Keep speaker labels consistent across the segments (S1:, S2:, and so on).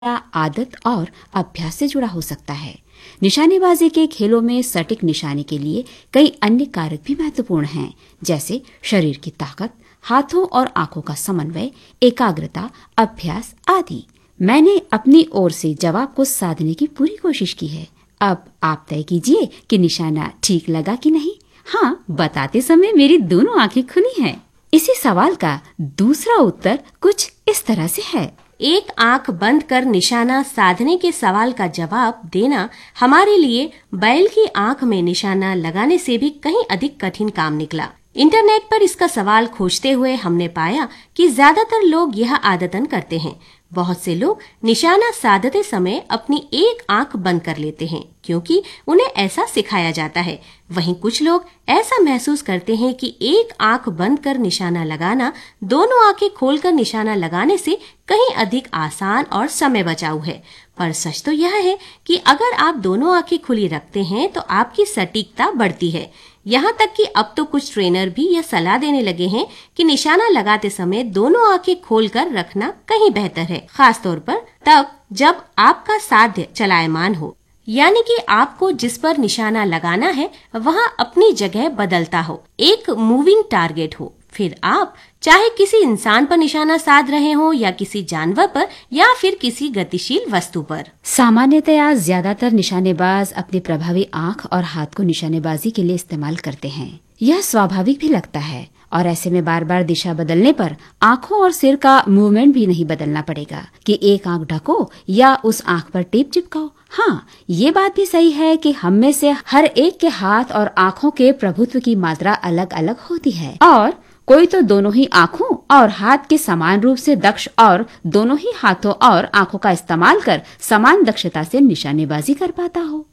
S1: आदत और अभ्यास से जुड़ा हो सकता है। निशानेबाजी के खेलों में सटीक निशाने के लिए कई अन्य कारक भी महत्वपूर्ण हैं, जैसे शरीर की ताकत, हाथों और आंखों का समन्वय, एकाग्रता, अभ्यास आदि। मैंने अपनी ओर से जवाब को साधने की पूरी कोशिश की है। अब आप तय कीजिए कि निशाना ठीक लगा कि नहीं। हाँ, बताते समय मेरी दोनों आंखें खुली हैं। इसी सवाल का दूसरा उत्तर कुछ इस तरह से है।
S2: एक आंख बंद कर निशाना साधने के सवाल का जवाब देना हमारे लिए बैल की आंख में निशाना लगाने से भी कहीं अधिक कठिन काम निकला। इंटरनेट पर इसका सवाल खोजते हुए हमने पाया कि ज्यादातर लोग यह आदतन करते हैं। बहुत से लोग निशाना साधते समय अपनी एक आंख बंद कर लेते हैं क्योंकि उन्हें ऐसा सिखाया जाता है। वहीं कुछ लोग ऐसा महसूस करते हैं कि एक आंख बंद कर निशाना लगाना दोनों आंखें खोलकर निशाना लगाने से कहीं अधिक आसान और समय बचाऊ है। पर सच तो यह है कि अगर आप दोनों आंखें खुली रखते हैं तो आपकी सटीकता बढ़ती है। यहाँ तक कि अब तो कुछ ट्रेनर भी यह सलाह देने लगे हैं कि निशाना लगाते समय दोनों आंखें खोलकर रखना कहीं बेहतर है, खास तौर पर तब जब आपका साध्य चलायमान हो, यानी कि आपको जिस पर निशाना लगाना है वह अपनी जगह बदलता हो, एक मूविंग टारगेट हो। फिर आप चाहे किसी इंसान पर निशाना साध रहे हो या किसी जानवर पर या फिर किसी गतिशील वस्तु पर।
S1: सामान्यतया ज्यादातर निशानेबाज अपनी प्रभावी आंख और हाथ को निशानेबाजी के लिए इस्तेमाल करते हैं। यह स्वाभाविक भी लगता है और ऐसे में बार बार दिशा बदलने पर आंखों और सिर का मूवमेंट भी नहीं बदलना पड़ेगा कि एक आंख ढको या उस आंख पर टेप चिपकाओ। हाँ, ये बात भी सही है कि हम में से हर एक के हाथ और आंखों के प्रभुत्व की मात्रा अलग अलग होती है और कोई तो दोनों ही आंखों और हाथ के समान रूप से दक्ष और दोनों ही हाथों और आंखों का इस्तेमाल कर समान दक्षता से निशानेबाजी कर पाता हो।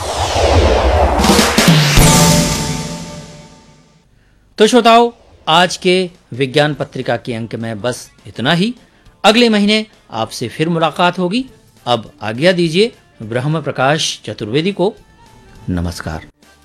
S3: तो श्रोताओ, आज के विज्ञान पत्रिका के अंक में बस इतना ही। अगले महीने आपसे फिर मुलाकात होगी। अब आज्ञा दीजिए ब्रह्म प्रकाश चतुर्वेदी को। नमस्कार।